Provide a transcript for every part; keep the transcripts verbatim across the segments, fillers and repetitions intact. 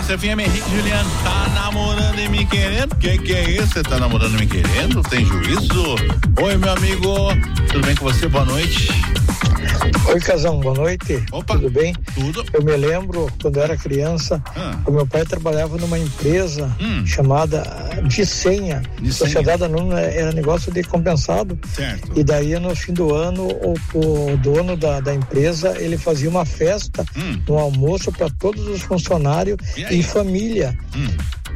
Massa F M, Henrique Juliano, tá namorando e me querendo? Que que é isso? Você tá namorando e me querendo? Tem juízo? Oi, meu amigo, tudo bem com você? Boa noite. Oi, Casão, boa noite. Opa. Tudo bem? Tudo. Eu me lembro, quando eu era criança, ah. o meu pai trabalhava numa empresa hum. chamada de senha. De Sociedade Anônima, era negócio de compensado. Certo. E daí, no fim do ano, o, o dono da, da empresa, ele fazia uma festa, hum. um almoço para todos os funcionários e, e família. Hum.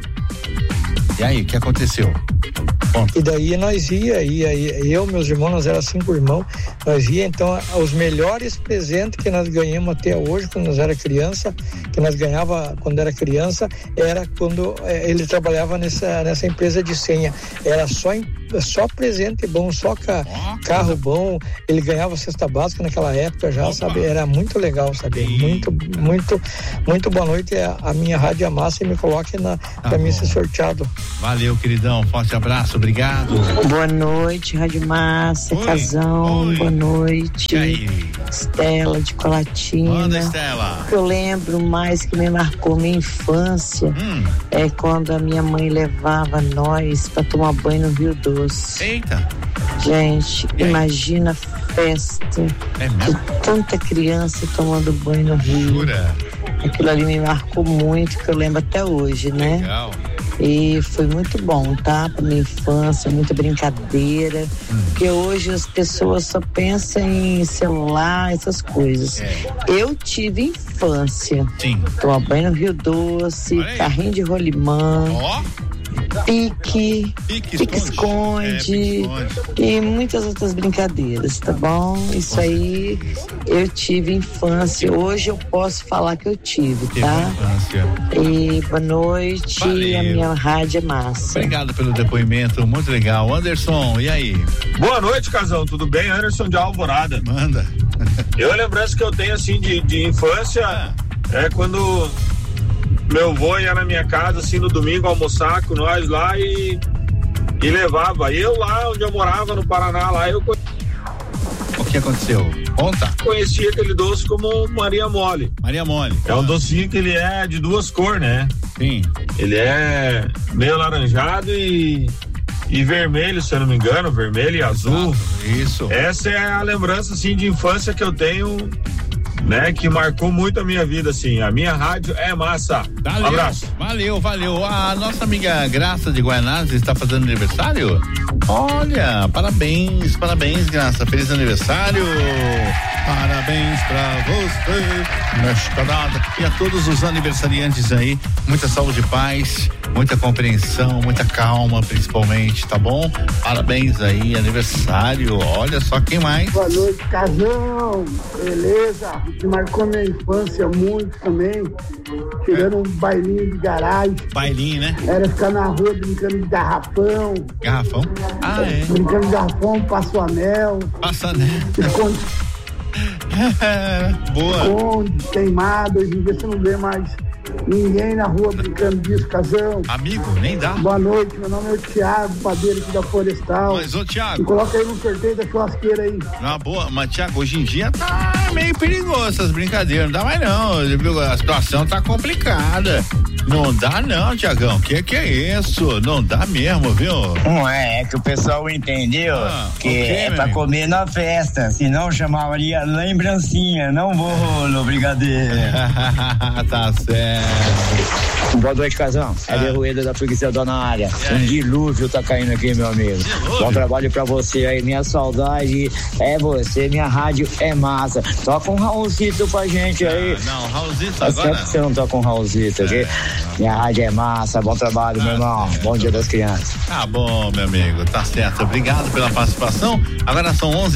E aí, o que aconteceu? Bom. E daí nós ia, ia, ia, eu, meus irmãos, nós éramos cinco irmãos, nós ia, então, os melhores presentes que nós ganhamos até hoje, quando nós era criança, que nós ganhava quando era criança, era quando eh, ele trabalhava nessa, nessa empresa de senha. Era só, só presente bom, só ca, oh, carro bom, ele ganhava cesta básica naquela época já, Opa. sabe? Era muito legal, sabe? E... Muito, muito, muito boa noite, a, a minha rádio Massa, e me coloque na, tá pra mim ser sorteado. Valeu, queridão, forte abraço, obrigado. Boa noite, Rádio Massa, Oi. Casão, Oi. boa noite. E aí? Estela de Colatina. Manda, Estela. Eu lembro mais que me marcou minha infância hum. é quando a minha mãe levava nós pra tomar banho no Rio Doce. Eita! Gente, imagina a festa é mesmo? de tanta criança tomando banho no Rio. Jura? Aquilo ali me marcou muito, que eu lembro até hoje, né? Legal. E foi muito bom, tá? Pra minha infância, muita brincadeira. Hum. Porque hoje as pessoas só pensam em celular, essas coisas. É. Eu tive infância. Sim. Tomar banho no Rio Doce, carrinho de rolimã. Ó. Oh. Pique, pique, pique esconde, é, e muitas outras brincadeiras, tá bom? Isso aí eu tive infância, hoje eu posso falar que eu tive, tá? E boa noite, Valeu. A minha rádio é massa. Obrigado pelo depoimento, muito legal. Anderson, e aí? Boa noite, Casão, tudo bem? Anderson de Alvorada. Manda. Eu a lembrança que eu tenho assim de, de infância ah. é quando meu avô ia na minha casa, assim, no domingo, almoçar com nós lá e, e levava. Eu lá onde eu morava, no Paraná, lá eu... O que aconteceu? Conta. Conhecia aquele doce como Maria Mole. Maria Mole. É um docinho que ele é de duas cores, né? Sim. Ele é meio laranjado e, e vermelho, se eu não me engano, vermelho e azul. Isso. Essa é a lembrança, assim, de infância que eu tenho... né, que marcou muito a minha vida, assim. A minha rádio é massa. Valeu, um abraço. Valeu, valeu. A nossa amiga Graça de Guaianazes está fazendo aniversário? Olha, parabéns, parabéns, Graça. Feliz aniversário. Parabéns pra você, nesta data. E a todos os aniversariantes aí, muita saúde e paz, muita compreensão, muita calma, principalmente, tá bom? Parabéns aí, aniversário. Olha só quem mais. Boa noite, Casão. Beleza? Que marcou minha infância muito também. Tirando é. um bailinho de garagem. Bailinho, né? Era ficar na rua brincando de garrafão. Garrafão? Ah, é. Brincando de garrafão, passo anel. Passo anel. Esconde. Boa. Esconde, queimado. Hoje em dia você não vê mais ninguém na rua brincando disso, Casão. Amigo, nem dá. Boa noite, meu nome é o Thiago, padeiro aqui da Florestal. Mas, ô Thiago. Me coloca aí no sorteio da churrasqueira aí. Na boa, mas Thiago, hoje em dia tá meio perigoso essas brincadeiras, não dá mais não, a situação tá complicada. Não dá não, Thiagão, que que é isso? Não dá mesmo, viu? Não é, é que o pessoal entendeu ah, que okay, é pra amigo? Comer na festa, senão chamaria lembrancinha, não bolo, brigadeiro. Tá certo. Boa noite, Casão. É de Rueda da Freguesia Dona Área. Um dilúvio tá caindo aqui, meu amigo. Dilúvio. Bom trabalho pra você aí. Minha saudade é você, minha rádio é massa. Toca um Raulzito pra gente aí. Não, não Raulzito é agora. Sempre que você não toca um Raulzito aqui. É, minha rádio é massa. Bom trabalho, ah, meu irmão. Certo. Bom dia das crianças. Tá bom, meu amigo. Tá certo. Obrigado pela participação. Agora são onze